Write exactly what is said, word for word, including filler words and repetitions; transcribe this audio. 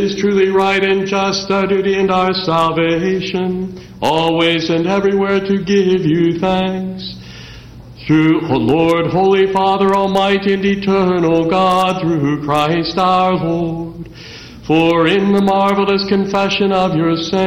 is truly right and just, our duty and our salvation, always and everywhere to give you thanks. Through, O Lord, Holy Father, Almighty and Eternal God, through Christ our Lord. For in the marvelous confession of your saints,